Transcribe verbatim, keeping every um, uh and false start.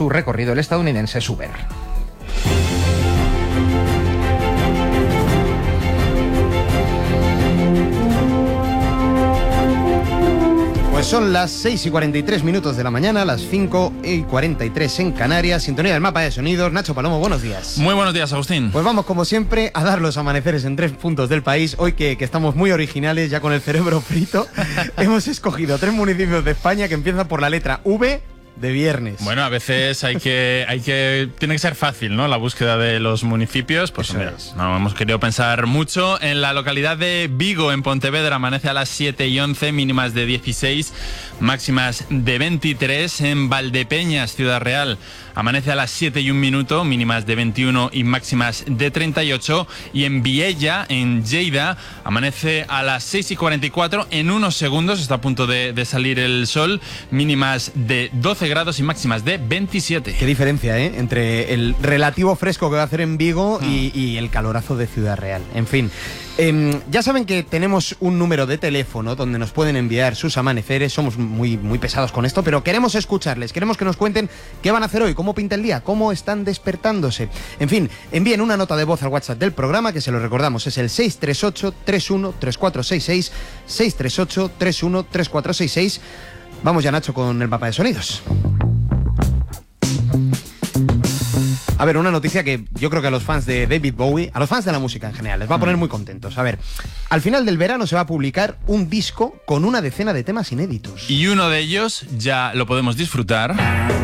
su recorrido el estadounidense Subaru. Pues son las seis y cuarenta y tres minutos de la mañana, las cinco y cuarenta y tres en Canarias. Sintonía del mapa de sonidos. Nacho Palomo, buenos días. Muy buenos días, Agustín. Pues vamos, como siempre, a dar los amaneceres en tres puntos del país. Hoy que, que estamos muy originales, ya con el cerebro frito, hemos escogido tres municipios de España que empiezan por la letra V de viernes. Bueno, a veces hay que, hay que, tiene que ser fácil, ¿no? La búsqueda de los municipios. Pues mira, no hemos querido pensar mucho. En la localidad de Vigo, en Pontevedra, amanece a las siete y once, mínimas de dieciséis, máximas de veintitrés. En Valdepeñas, Ciudad Real, amanece a las siete y un minuto, mínimas de veintiuno y máximas de treinta y ocho. Y en Viella, en Lleida, amanece a las seis y cuarenta y cuatro. En unos segundos está a punto de, de salir el sol, mínimas de doce grados y máximas de veintisiete. Qué diferencia, ¿eh? Entre el relativo fresco que va a hacer en Vigo mm. y, y el calorazo de Ciudad Real. En fin, eh, ya saben que tenemos un número de teléfono donde nos pueden enviar sus amaneceres. Somos muy, muy pesados con esto, pero queremos escucharles. Queremos que nos cuenten qué van a hacer hoy, cómo pinta el día, cómo están despertándose. En fin, envíen una nota de voz al WhatsApp del programa, que se lo recordamos, es el seis tres ocho, tres uno, tres cuatro seis seis, seis tres ocho, tres uno, tres cuatro seis seis. Vamos ya, Nacho, con el mapa de sonidos. A ver, una noticia que yo creo que a los fans de David Bowie, a los fans de la música en general, les va a poner muy contentos. A ver, al final del verano se va a publicar un disco con una decena de temas inéditos. Y uno de ellos ya lo podemos disfrutar